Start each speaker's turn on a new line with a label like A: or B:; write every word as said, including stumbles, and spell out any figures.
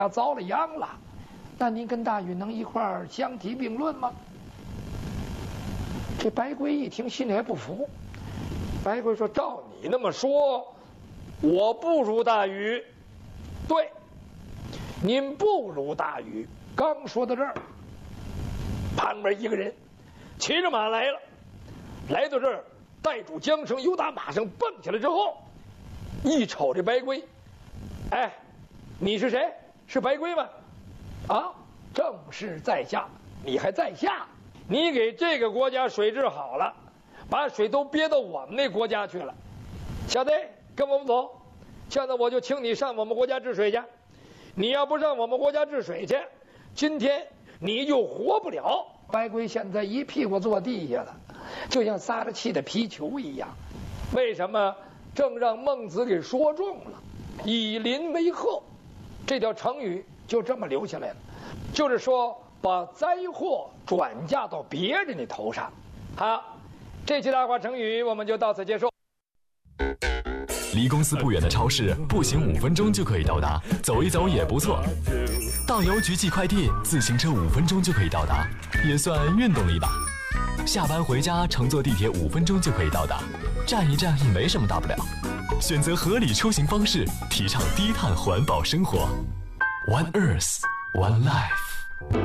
A: 要遭了殃了，那您跟大禹能一块儿相提并论吗？这白圭一听，心里还不服。白圭说：“照你那么说，我不如大禹。对，您不如大禹。”刚说到这儿，旁边一个人骑着马来了，来到这儿，带住缰绳，由打马上蹦起来之后，一瞅这白圭，哎，你是谁？是白圭吗？啊，正是在下。你还在下？你给这个国家水治好了，把水都憋到我们那国家去了。小子，跟我们走，现在我就请你上我们国家治水去。你要不上我们国家治水去，今天你就活不了。白圭现在一屁股坐地下了，就像撒着气的皮球一样。为什么？正让孟子给说中了，以邻为壑，这条成语就这么留下来了，就是说把灾祸转嫁到别人的头上。好，这期大话成语我们就到此结束。
B: 离公司不远的超市，步行五分钟就可以到达，走一走也不错。到邮局寄快递，自行车五分钟就可以到达，也算运动了一把。下班回家，乘坐地铁五分钟就可以到达，站一站也没什么大不了。选择合理出行方式，提倡低碳环保生活。One Earth, One Life。